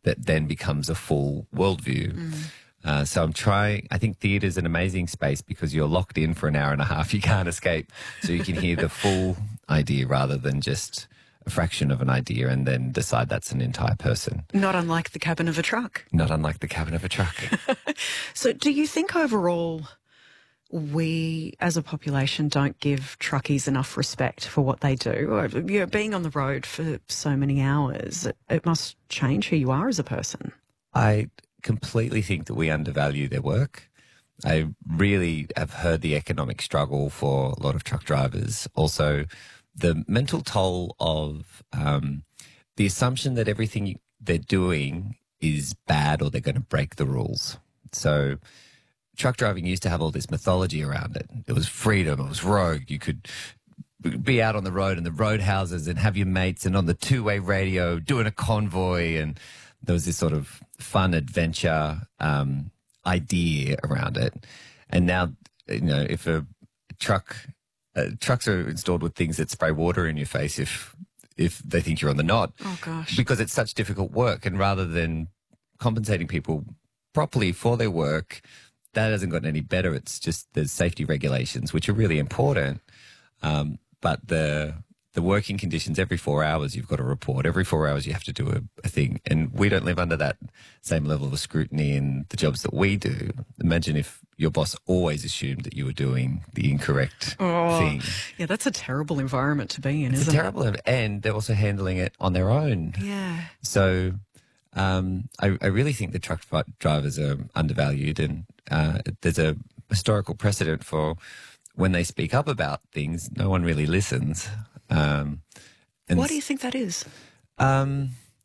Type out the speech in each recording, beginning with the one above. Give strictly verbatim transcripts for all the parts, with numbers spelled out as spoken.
that then becomes a full worldview. Mm. Uh, so I'm trying, I think theatre is an amazing space because you're locked in for an hour and a half. You can't escape. So you can hear the full idea rather than just a fraction of an idea and then decide that's an entire person. Not unlike the cabin of a truck. Not unlike the cabin of a truck. So do you think overall we as a population don't give truckies enough respect for what they do? Or, you know, being on the road for so many hours, it, it must change who you are as a person. I completely think that we undervalue their work. I really have heard the economic struggle for a lot of truck drivers. Also, the mental toll of um, the assumption that everything they're doing is bad or they're going to break the rules. So truck driving used to have all this mythology around it. It was freedom. It was rogue. You could be out on the road in the roadhouses and have your mates and on the two-way radio doing a convoy. And there was this sort of fun adventure um, idea around it. And now, you know, if a truck... Uh, trucks are installed with things that spray water in your face if if they think you're on the knot. Oh, gosh. Because it's such difficult work. And rather than compensating people properly for their work, that hasn't gotten any better. It's just there's safety regulations, which are really important. Um, but the the working conditions, every four hours you've got to report. Every four hours you have to do a, a thing. And we don't live under that same level of scrutiny in the jobs that we do. Imagine if your boss always assumed that you were doing the incorrect oh, thing. Yeah, that's a terrible environment to be in, it's isn't a terrible, it? And they're also handling it on their own. Yeah. So um, I, I really think the truck drivers are undervalued, and uh, there's a historical precedent for when they speak up about things, no one really listens. Um, and Why do you think that is? Um,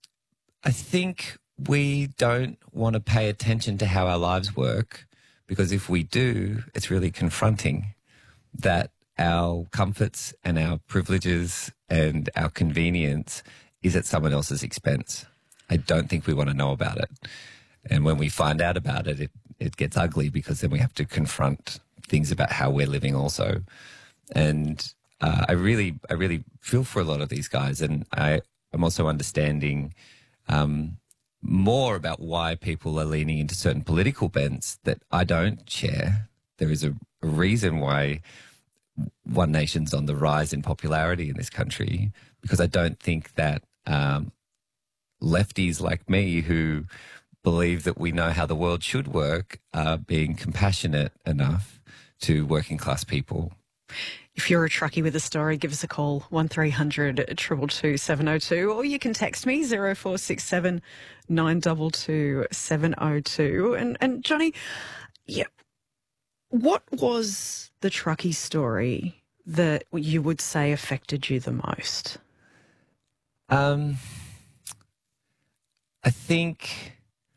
I think we don't want to pay attention to how our lives work, because if we do, it's really confronting that our comforts and our privileges and our convenience is at someone else's expense. I don't think we want to know about it. And when we find out about it, it, it gets ugly, because then we have to confront things about how we're living also. And uh, I really, I really feel for a lot of these guys, and I am also understanding um, more about why people are leaning into certain political bents that I don't share. There is a, a reason why One Nation's on the rise in popularity in this country, because I don't think that um, lefties like me who believe that we know how the world should work are being compassionate enough to working class people. If you're a truckie with a story, give us a call, one three hundred two two two seven oh two, or you can text me, zero four six seven nine two two seven oh two. And, and Johnny, yeah, what was the truckie story that you would say affected you the most? Um, I think,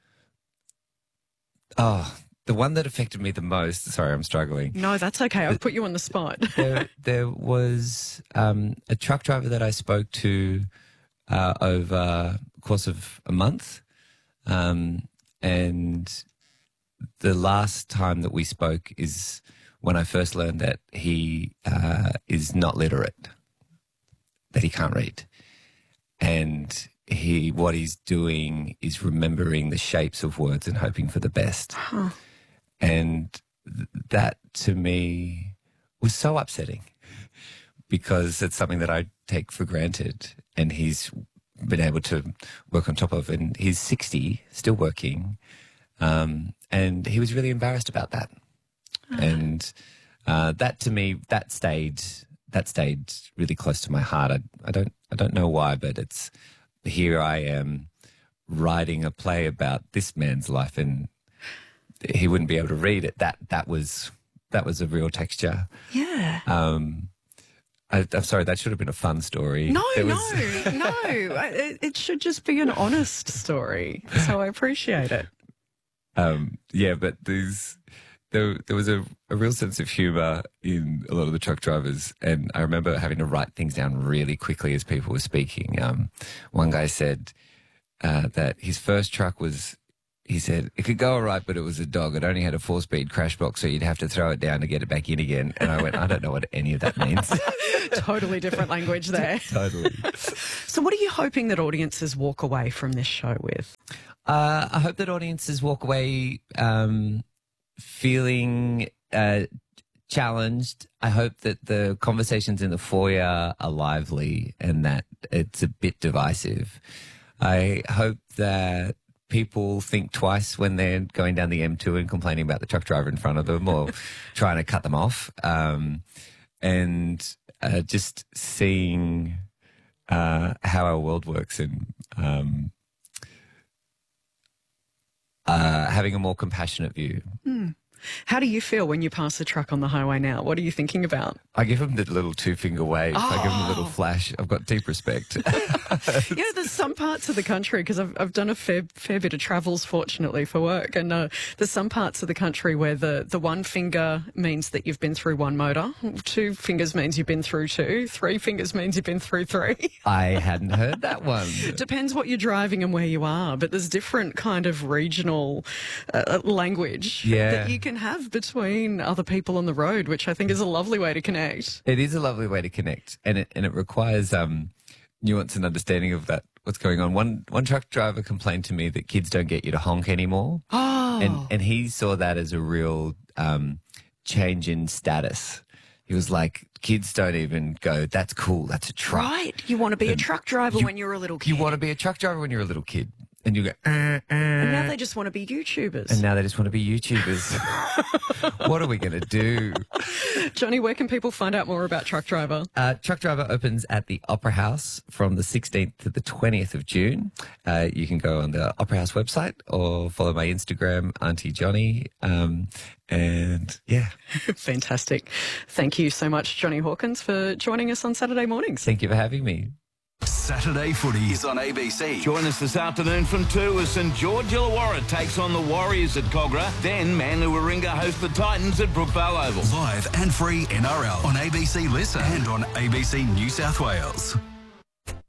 oh, the one that affected me the most, sorry, I'm struggling. No, that's okay. I'll put you on the spot. there, there was um, a truck driver that I spoke to uh, over the course of a month. Um, and the last time that we spoke is when I first learned that he uh, is not literate, that he can't read. And he, what he's doing is remembering the shapes of words and hoping for the best. Huh. And th- that to me was so upsetting, because it's something that I take for granted, and he's been able to work on top of, and he's sixty, still working. Um, and he was really embarrassed about that. Uh-huh. And uh, that to me, that stayed, that stayed really close to my heart. I, I don't, I don't know why, but it's, here I am writing a play about this man's life, and he wouldn't be able to read it. That that was that was a real texture. Yeah. Um, I, I'm sorry, that should have been a fun story. No, It no, was- no. It, it should just be an honest story. So I appreciate it. Um, yeah, but there's there there was a, a real sense of humour in a lot of the truck drivers, and I remember having to write things down really quickly as people were speaking. Um, one guy said uh, that his first truck was. He said, it could go all right, but it was a dog. It only had a four-speed crash box, so you'd have to throw it down to get it back in again. And I went, I don't know what any of that means. Totally different language there. Totally. So what are you hoping that audiences walk away from this show with? Uh, I hope that audiences walk away um, feeling uh, challenged. I hope that the conversations in the foyer are lively and that it's a bit divisive. I hope that people think twice when they're going down the M two and complaining about the truck driver in front of them or trying to cut them off. Um, and uh, just seeing uh, how our world works and um, uh, having a more compassionate view. Mm. How do you feel when you pass the truck on the highway now? What are you thinking about? I give him the little two-finger wave. Oh. I give him a little flash. I've got deep respect. You know, there's some parts of the country, because I've, I've done a fair fair bit of travels, fortunately, for work, and uh, there's some parts of the country where the, the one finger means that you've been through one motor, two fingers means you've been through two, three fingers means you've been through three. I hadn't heard that one. Depends what you're driving and where you are, but there's different kind of regional uh, language yeah. that you can have between other people on the road, which I think is a lovely way to connect. It is a lovely way to connect, and it and it requires um, nuance and understanding of that. What's going on? One one truck driver complained to me that kids don't get you to honk anymore, oh. and and he saw that as a real um, change in status. He was like, kids don't even go, that's cool, that's a truck. Right, you want to be and a truck driver you, when you're a little kid. You want to be a truck driver when you're a little kid. And you go, uh, uh. And now they just want to be YouTubers. And now they just want to be YouTubers. What are we going to do? Johnny, where can people find out more about Truck Driver? Uh, Truck Driver opens at the Opera House from the sixteenth to the twentieth of June. Uh, you can go on the Opera House website or follow my Instagram, Auntie Johnny. Um, and yeah. Fantastic. Thank you so much, Johnny Hawkins, for joining us on Saturday mornings. Thank you for having me. Saturday Footy is on A B C. Join us this afternoon from two as St George Illawarra takes on the Warriors at Cogra. Then Manly Warringah host the Titans at Brookvale Oval. Live and free N R L on A B C Listen and on A B C New South Wales.